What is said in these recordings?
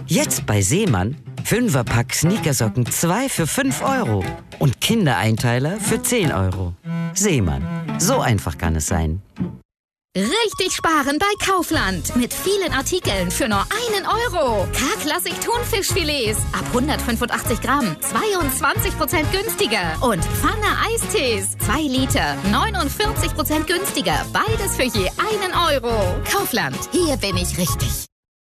Jetzt bei Seemann 5er-Pack Sneakersocken 2 für 5 € und Kindereinteiler für 10 €. Seemann, so einfach kann es sein. Richtig sparen bei Kaufland. Mit vielen Artikeln für nur 1 €. K-Klassik Thunfischfilets ab 185 Gramm 22% günstiger. Und Pfanne Eistees 2 Liter 49% günstiger. Beides für je 1 €. Kaufland, hier bin ich richtig.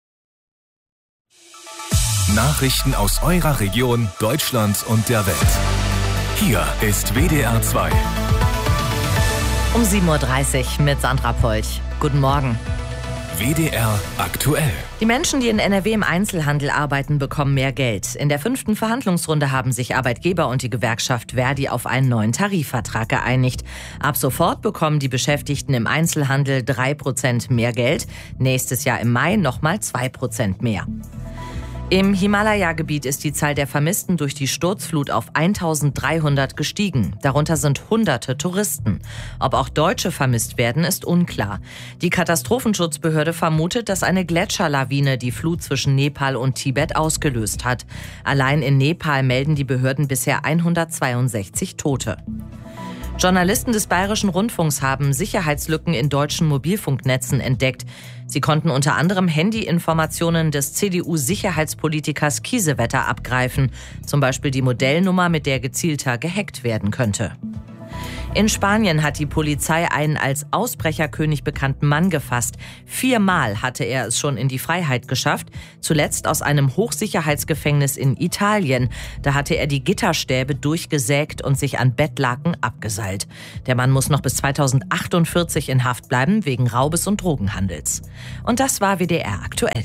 Nachrichten aus eurer Region, Deutschland und der Welt. Hier ist WDR 2. Um 7:30 Uhr mit Sandra Polch. Guten Morgen. WDR aktuell. Die Menschen, die in NRW im Einzelhandel arbeiten, bekommen mehr Geld. In der 5. Verhandlungsrunde haben sich Arbeitgeber und die Gewerkschaft Verdi auf einen neuen Tarifvertrag geeinigt. Ab sofort bekommen die Beschäftigten im Einzelhandel 3% mehr Geld. Nächstes Jahr im Mai nochmal 2% mehr. Im Himalaya-Gebiet ist die Zahl der Vermissten durch die Sturzflut auf 1300 gestiegen. Darunter sind Hunderte Touristen. Ob auch Deutsche vermisst werden, ist unklar. Die Katastrophenschutzbehörde vermutet, dass eine Gletscherlawine die Flut zwischen Nepal und Tibet ausgelöst hat. Allein in Nepal melden die Behörden bisher 162 Tote. Journalisten des Bayerischen Rundfunks haben Sicherheitslücken in deutschen Mobilfunknetzen entdeckt. Sie konnten unter anderem Handyinformationen des CDU-Sicherheitspolitikers Kiesewetter abgreifen. Zum Beispiel die Modellnummer, mit der gezielter gehackt werden könnte. In Spanien hat die Polizei einen als Ausbrecherkönig bekannten Mann gefasst. 4-mal hatte er es schon in die Freiheit geschafft. Zuletzt aus einem Hochsicherheitsgefängnis in Italien. Da hatte er die Gitterstäbe durchgesägt und sich an Bettlaken abgeseilt. Der Mann muss noch bis 2048 in Haft bleiben wegen Raubes und Drogenhandels. Und das war WDR aktuell.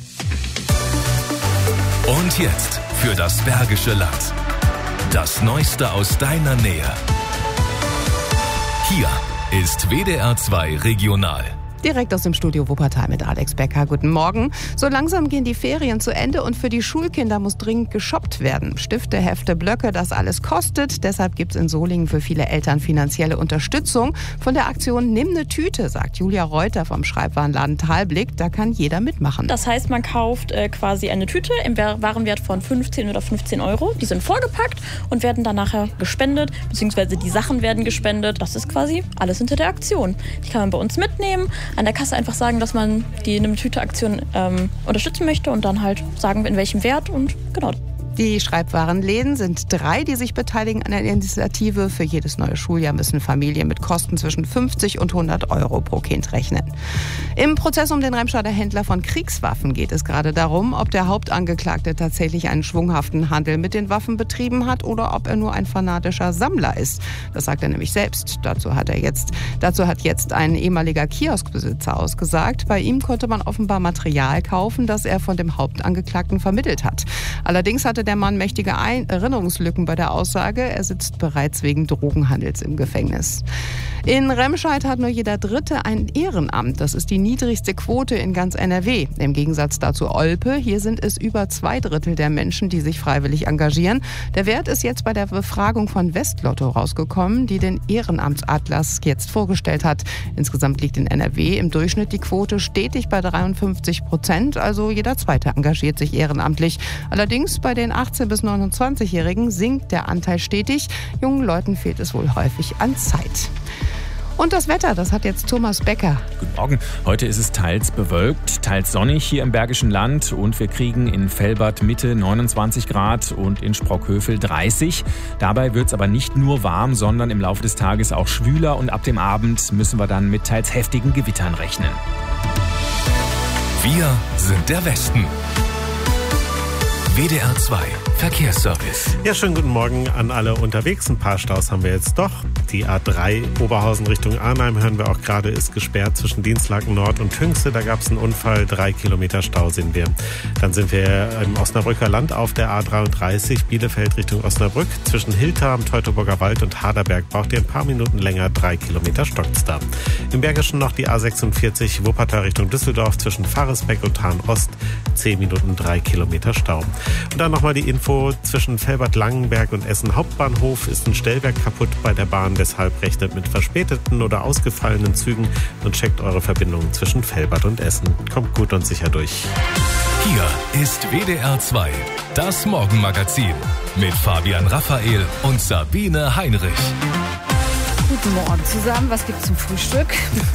Und jetzt für das Bergische Land. Das Neueste aus deiner Nähe. Hier ist WDR 2 Regional. Direkt aus dem Studio Wuppertal mit Alex Becker. Guten Morgen. So langsam gehen die Ferien zu Ende und für die Schulkinder muss dringend geshoppt werden. Stifte, Hefte, Blöcke, das alles kostet. Deshalb gibt es in Solingen für viele Eltern finanzielle Unterstützung. Von der Aktion Nimm ne Tüte, sagt Julia Reuter vom Schreibwarenladen Talblick. Da kann jeder mitmachen. Das heißt, man kauft quasi eine Tüte im Warenwert von 15 oder 15 €. Die sind vollgepackt und werden dann nachher gespendet, beziehungsweise die Sachen werden gespendet. Das ist quasi alles hinter der Aktion. Die kann man bei uns mitnehmen. An der Kasse einfach sagen, dass man die Nimm-Tüte-Aktion unterstützen möchte und dann halt sagen, in welchem Wert und genau. Die Schreibwarenläden sind 3, die sich beteiligen an der Initiative. Für jedes neue Schuljahr müssen Familien mit Kosten zwischen 50 und 100 € pro Kind rechnen. Im Prozess um den Remscheider Händler von Kriegswaffen geht es gerade darum, ob der Hauptangeklagte tatsächlich einen schwunghaften Handel mit den Waffen betrieben hat oder ob er nur ein fanatischer Sammler ist. Das sagt er nämlich selbst. Dazu hat jetzt ein ehemaliger Kioskbesitzer ausgesagt. Bei ihm konnte man offenbar Material kaufen, das er von dem Hauptangeklagten vermittelt hat. Allerdings hatte der Mann mächtige Erinnerungslücken bei der Aussage. Er sitzt bereits wegen Drogenhandels im Gefängnis. In Remscheid hat nur jeder Dritte ein Ehrenamt. Das ist die niedrigste Quote in ganz NRW. Im Gegensatz dazu Olpe. Hier sind es über 2/3 der Menschen, die sich freiwillig engagieren. Der Wert ist jetzt bei der Befragung von Westlotto rausgekommen, die den Ehrenamtsatlas jetzt vorgestellt hat. Insgesamt liegt in NRW im Durchschnitt die Quote stetig bei 53%. Also jeder Zweite engagiert sich ehrenamtlich. Allerdings bei den 18- bis 29-Jährigen sinkt der Anteil stetig. Jungen Leuten fehlt es wohl häufig an Zeit. Und das Wetter, das hat jetzt Thomas Becker. Guten Morgen. Heute ist es teils bewölkt, teils sonnig hier im Bergischen Land. Und wir kriegen in Velbert Mitte 29 Grad und in Sprockhövel 30. Dabei wird es aber nicht nur warm, sondern im Laufe des Tages auch schwüler. Und ab dem Abend müssen wir dann mit teils heftigen Gewittern rechnen. Wir sind der Westen. WDR 2 Verkehrsservice. Ja, schönen guten Morgen an alle unterwegs. Ein paar Staus haben wir jetzt doch. Die A3 Oberhausen Richtung Arnheim, hören wir auch gerade, ist gesperrt zwischen Dienstlaken Nord und Hünxe. Da gab es einen Unfall, 3 Kilometer Stau sind wir. Dann sind wir im Osnabrücker Land auf der A33 Bielefeld Richtung Osnabrück. Zwischen Hildesheim, Teutoburger Wald und Haderberg braucht ihr ein paar Minuten länger, 3 Kilometer stockt's da. Im Bergischen noch die A46 Wuppertal Richtung Düsseldorf zwischen Pfarresbeck und Hahn Ost, 10 Minuten, 3 Kilometer Stau. Und dann nochmal die Info, zwischen Velbert-Langenberg und Essen Hauptbahnhof ist ein Stellwerk kaputt bei der Bahn. Deshalb rechnet mit verspäteten oder ausgefallenen Zügen und checkt eure Verbindungen zwischen Velbert und Essen. Kommt gut und sicher durch. Hier ist WDR 2, das Morgenmagazin mit Fabian Raphael und Sabine Heinrich. Guten Morgen zusammen. Was gibt's zum Frühstück?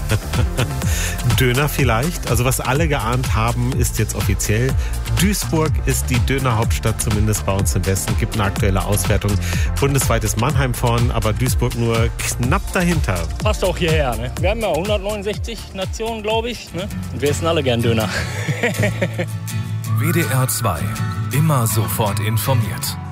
Döner vielleicht. Also was alle geahnt haben, ist jetzt offiziell. Duisburg ist die Dönerhauptstadt, zumindest bei uns im Westen. Gibt eine aktuelle Auswertung. Bundesweit ist Mannheim vorn, aber Duisburg nur knapp dahinter. Passt auch hierher, ne? Wir haben ja 169 Nationen, glaube ich. Ne? Und wir essen alle gern Döner. WDR 2. Immer sofort informiert.